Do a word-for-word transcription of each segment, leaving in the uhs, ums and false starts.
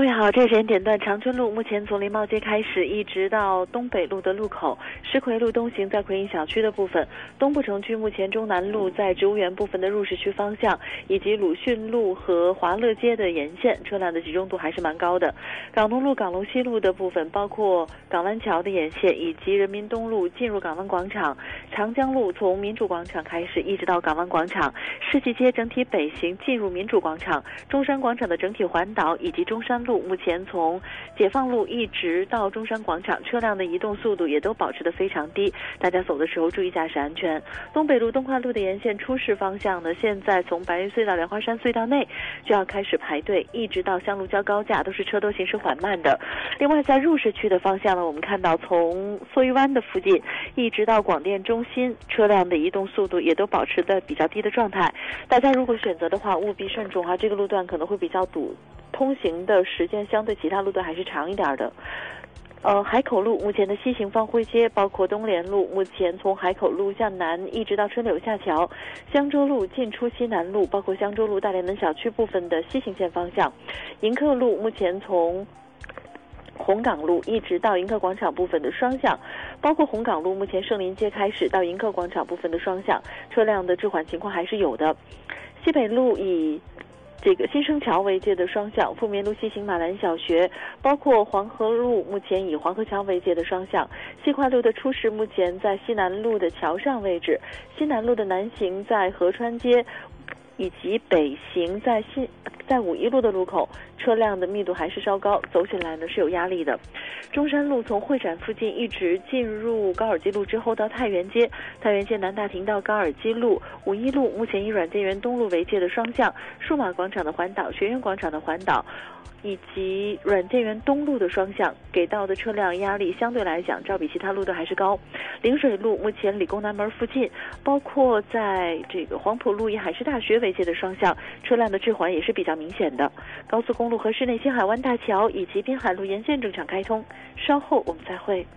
位好，这是时间点段长春路，目前从林茂街开始，一直到东北路的路口，石奎路东行在奎因小区的部分，东部城区目前中南路在植物园部分的入市区方向，以及鲁迅路和华乐街的沿线，车辆的集中度还是蛮高的。港东路、港龙西路的部分，包括港湾桥的沿线，以及人民东路进入港湾广场，长江路从民主广场开始，一直到港湾广场，世纪街整体北行进入民主广场，中山广场的整体环岛以及中山路目前从解放路一直到中山广场，车辆的移动速度也都保持得非常低，大家走的时候注意驾驶安全。东北路、东快路的沿线出事方向呢，现在从白云隧道、莲花山隧道内就要开始排队，一直到香炉礁高架都是车都行驶缓慢的。另外在入市区的方向呢，我们看到从梭鱼湾的附近一直到广电中心，车辆的移动速度也都保持在比较低的状态，大家如果选择的话务必慎重啊，这个路段可能会比较堵，通行的时间相对其他路段还是长一点的。呃，海口路目前的西行方辉街，包括东联路，目前从海口路向南一直到春柳下桥，香洲路进出西南路，包括香洲路大连门小区部分的西行线方向，迎客路目前从红港路一直到迎客广场部分的双向，包括红港路目前盛林街开始到迎客广场部分的双向，车辆的置缓情况还是有的。西北路以这个新生桥为界的双向，富民路西行马兰小学，包括黄河路目前以黄河桥为界的双向，西快路的出事目前在西南路的桥上位置，西南路的南行在河川街，以及北行在新在五一路的路口，车辆的密度还是稍高，走起来呢是有压力的。中山路从会展附近一直进入高尔基路之后到太原街，太原街南大停到高尔基路，五一路目前以软件园东路为界的双向，数码广场的环岛、学院广场的环岛以及软件园东路的双向，给到的车辆压力相对来讲照比其他路段还是高。陵水路目前理工南门附近，包括在这个黄埔路以海事大学为界的双向，车辆的置缓也是比较明显的。高速公路和市内新海湾大桥以及滨海路沿线正常开通，稍后我们再会。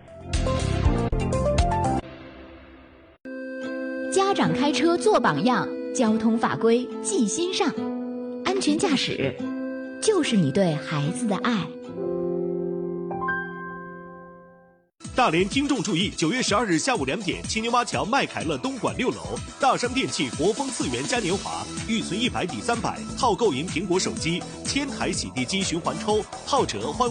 家长开车做榜样，交通法规记心上，安全驾驶就是你对孩子的爱。 大连听众注意，九月十二日下午两点，青牛洼桥麦凯乐东莞六楼，大山电器国风次元嘉年华，预存一百抵三百，套购赢苹果手机，千台洗地机循环抽，套折欢。